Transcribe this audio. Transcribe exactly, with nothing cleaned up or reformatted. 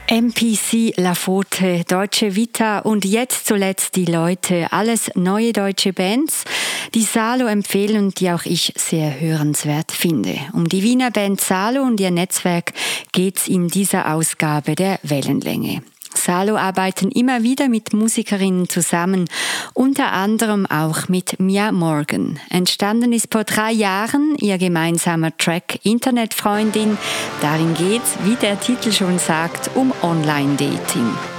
M P C, Lafote, Deutsche Vita und jetzt zuletzt die Leute, alles neue deutsche Bands, die Salo empfehlen und die auch ich sehr hörenswert finde. Um die Wiener Band Salo und ihr Netzwerk geht's in dieser Ausgabe der Wellenlänge. Salo arbeiten immer wieder mit Musikerinnen zusammen, unter anderem auch mit Mia Morgan. Entstanden ist vor drei Jahren ihr gemeinsamer Track Internetfreundin. Darin geht's, wie der Titel schon sagt, um Online-Dating.